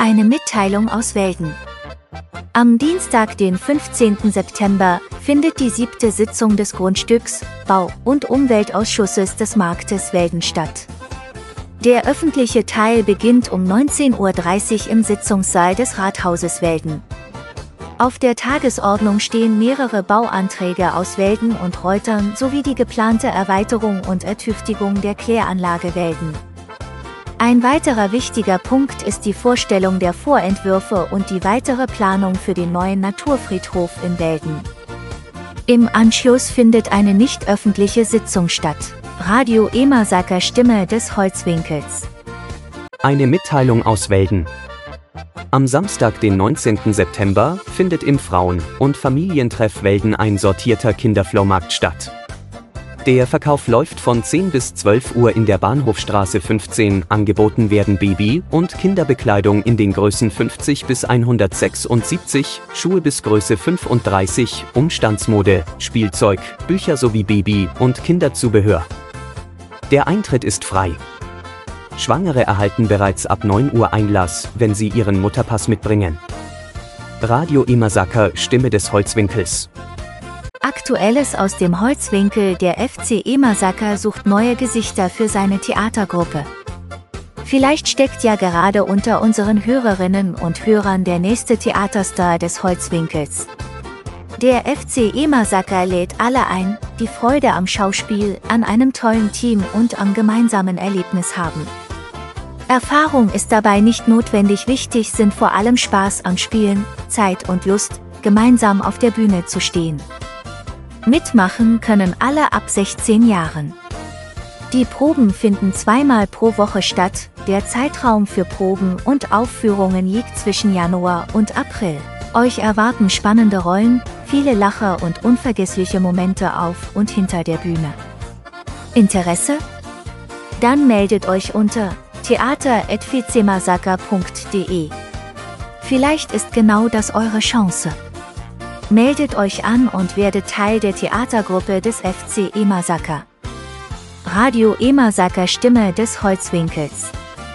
Eine Mitteilung aus Welden. Am Dienstag, den 15. September, findet die 7. Sitzung des Grundstücks-, Bau- und Umweltausschusses des Marktes Welden statt. Der öffentliche Teil beginnt um 19:30 Uhr im Sitzungssaal des Rathauses Welden. Auf der Tagesordnung stehen mehrere Bauanträge aus Welden und Reutern sowie die geplante Erweiterung und Ertüchtigung der Kläranlage Welden. Ein weiterer wichtiger Punkt ist die Vorstellung der Vorentwürfe und die weitere Planung für den neuen Naturfriedhof in Welden. Im Anschluss findet eine nicht öffentliche Sitzung statt. Radio Emersaker Stimme des Holzwinkels. Eine Mitteilung aus Welden. Am Samstag, den 19. September, findet im Frauen- und Familientreff Welden ein sortierter Kinderflohmarkt statt. Der Verkauf läuft von 10 bis 12 Uhr in der Bahnhofstraße 15. Angeboten werden Baby- und Kinderbekleidung in den Größen 50 bis 176, Schuhe bis Größe 35, Umstandsmode, Spielzeug, Bücher sowie Baby- und Kinderzubehör. Der Eintritt ist frei. Schwangere erhalten bereits ab 9 Uhr Einlass, wenn sie ihren Mutterpass mitbringen. Radio Emersaker Stimme des Holzwinkels. Aktuelles aus dem Holzwinkel. Der FC Emersaker sucht neue Gesichter für seine Theatergruppe. Vielleicht steckt ja gerade unter unseren Hörerinnen und Hörern der nächste Theaterstar des Holzwinkels. Der FC Emersaker lädt alle ein, die Freude am Schauspiel, an einem tollen Team und am gemeinsamen Erlebnis haben. Erfahrung ist dabei nicht notwendig, wichtig sind vor allem Spaß am Spielen, Zeit und Lust, gemeinsam auf der Bühne zu stehen. Mitmachen können alle ab 16 Jahren. Die Proben finden zweimal pro Woche statt, der Zeitraum für Proben und Aufführungen liegt zwischen Januar und April. Euch erwarten spannende Rollen, viele Lacher und unvergessliche Momente auf und hinter der Bühne. Interesse? Dann meldet euch unter theater@vcemasaka.de. Vielleicht ist genau das eure Chance. Meldet euch an und werdet Teil der Theatergruppe des FC Emersaker. Radio Emersaker Stimme des Holzwinkels.